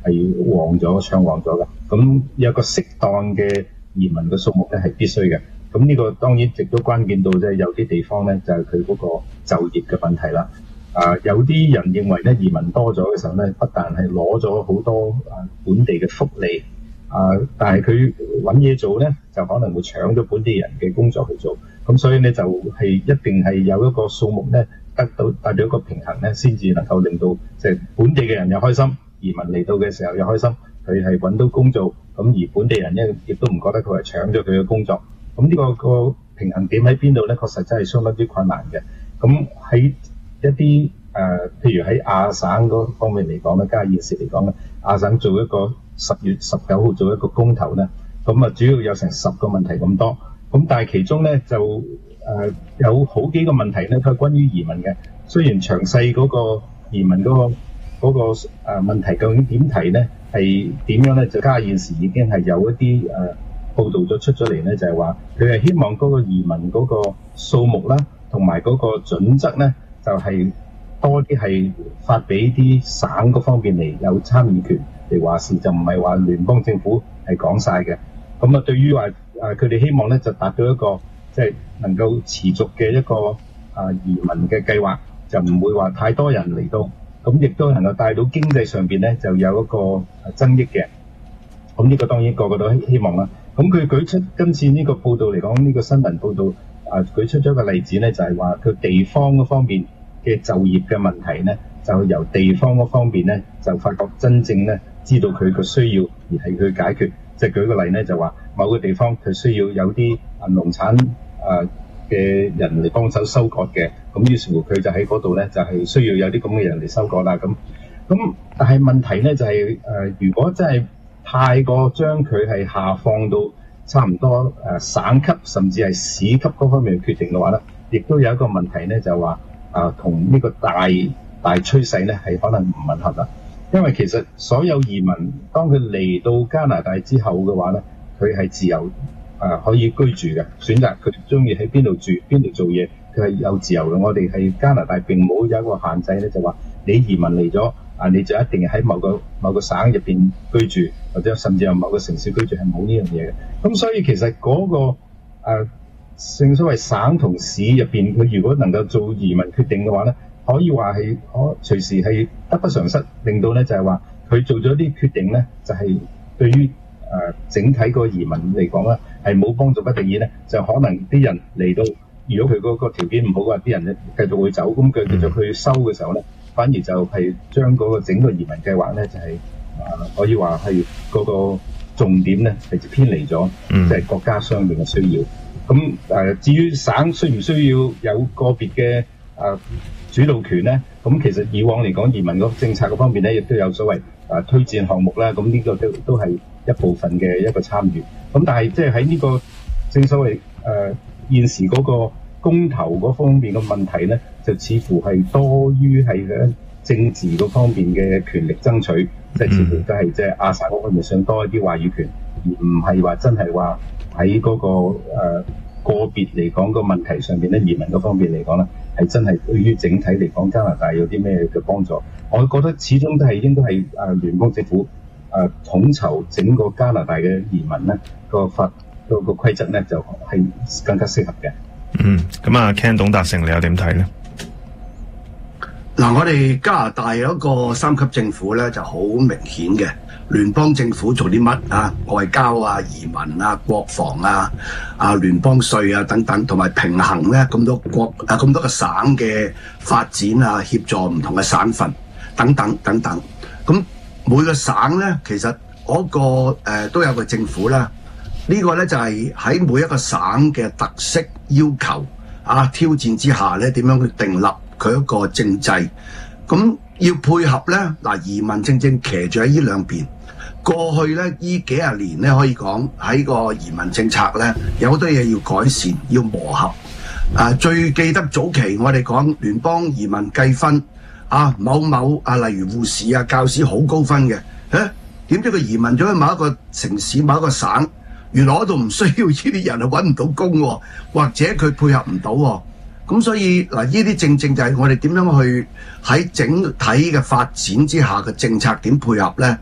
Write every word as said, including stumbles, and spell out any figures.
係旺咗、暢旺咗嘅。咁有個適當嘅移民嘅數目咧係必須嘅。咁呢個當然亦都關鍵到即係有啲地方咧就係佢嗰個就業嘅問題啦。啊，有啲人認為咧移民多咗嘅時候咧，不但係攞咗好多啊本地嘅福利，啊，但係佢揾嘢做咧就可能會搶咗本地人嘅工作去做。咁所以咧就係一定係有一個數目咧得到達到一個平衡咧，先至能夠令到即係本地嘅人又開心，移民嚟到嘅時候又開心，佢係揾到工做，咁而本地人咧亦都唔覺得佢係搶咗佢嘅工作。咁呢個個平衡點喺邊度咧？確實真係相當之困難嘅。咁喺一啲誒、呃，譬如喺亞省嗰方面嚟講咧，加爾市嚟講咧，亞省做一個十月十九號做一個公投咧，咁啊主要有成十個問題咁多。咁但係其中咧就誒、呃、有好幾個問題咧，都係關於移民嘅。雖然詳細嗰個移民嗰、嗰個嗰、嗰個誒、呃、問題究竟點提咧，係點樣咧？就加爾市已經係有一啲誒。呃報道咗出咗嚟咧，就係話佢係希望嗰個移民嗰個數目啦，同埋嗰個準則咧，就係、是、多啲係發俾啲省嗰方面嚟有參與權嚟話事，就唔係話聯邦政府係講晒嘅。咁啊，對於話誒佢哋希望咧就達到一個即係、就是、能夠持續嘅一個啊移民嘅計劃，就唔會話太多人嚟到，咁亦都能夠帶到經濟上邊咧就有一個增益嘅。咁呢個當然個個都希望啦。咁佢舉出今次呢個報道嚟講，呢、這個新聞報道啊，舉出咗一個例子咧，就係話佢地方嗰方面嘅就業嘅問題咧，就由地方嗰方面咧就發覺真正咧知道佢個需要而係去解決。即係舉個例咧，就話某個地方佢需要有啲啊農產啊嘅人嚟幫手收割嘅，咁於是乎佢就喺嗰度咧就係、是、需要有啲咁嘅人嚟收割啦。咁咁但係問題咧就係、是、誒、呃，如果真係太過將佢係下放到差唔多誒、呃、省級甚至係市級嗰方面決定嘅話咧，亦都有一個問題咧，就話啊同呢個大大趨勢咧係可能唔吻合啦。因為其實所有移民當佢嚟到加拿大之後嘅話咧，佢係自由誒、呃、可以居住嘅，選擇佢中意喺邊度住邊度做嘢，佢係有自由嘅。我哋係加拿大並冇有一個限制咧，就話你移民嚟咗啊，你就一定喺某個某個省入邊居住，或者甚至有某個城市居住，係冇呢樣嘢嘅。咁所以其實嗰、那個誒、呃、正所謂省同市入邊，佢如果能夠做移民決定嘅話咧，可以話係可隨時係得不償失，令到咧就係話佢做咗啲決定咧，就係、是、對於誒、呃、整體個移民嚟講咧係冇幫助不特止咧，就可能啲人嚟到，如果佢嗰個條件唔好嘅話，啲人咧繼續會走，咁佢繼續去收嘅時候咧，反而就係將嗰個整個移民計劃咧就係、是、啊、呃、可以話係嗰個重點咧係偏離咗，即係、嗯、國家相應嘅需要。咁誒、呃、至於省需唔需要有個別嘅啊主導權咧？咁其實以往嚟講，移民嗰政策嗰方面咧，亦都有所謂啊推薦項目啦。咁呢個都都係一部分嘅一個參與。咁但係即係喺呢個正所謂誒、呃、現時嗰個公投嗰方面嘅問題咧，就似乎係多於係喺政治嗰方面嘅權力爭取，即係、mm. 似乎都係即係亞省嗰方面想多一啲話語權，而唔係話真係話喺嗰個誒、呃、個別嚟講個問題上邊咧，移民嗰方面嚟講咧，係真係對於整體嚟講加拿大有啲咩嘅幫助？我覺得始終都係應該係誒聯邦政府誒、呃、統籌整個加拿大嘅移民咧，個法個個規則咧就係、是、更加適合嘅。 嗯，咁啊 Ken 董達成你又點睇咧？ 嗱，我哋加拿大有一個三級政府咧就好明顯嘅，聯邦政府做啲乜啊？外交啊、移民啊、國防啊、啊聯邦稅啊等等，同埋平衡咧咁多國啊咁多個省嘅發展啊，協助唔同嘅省份等等等等。咁每個省咧，其實嗰、那個誒、呃、都有個政府啦。呢個咧就係、是、喺每一個省嘅特色要求啊挑戰之下咧，點樣去訂立佢一個政制？咁要配合咧，嗱，移民正正騎住喺呢兩邊。過去咧呢幾十年咧，可以講喺個移民政策咧有好多嘢要改善，要磨合。啊，最記得早期我哋講聯邦移民計分啊，某某啊，例如護士啊、教師好高分嘅，誒點知佢移民咗去某一個城市、某一個省，原來嗰度唔需要呢啲人，係揾唔到工喎，或者佢配合唔到喎。咁所以嗱，呢啲正正就係我哋點樣去喺整體嘅發展之下嘅政策點配合咧？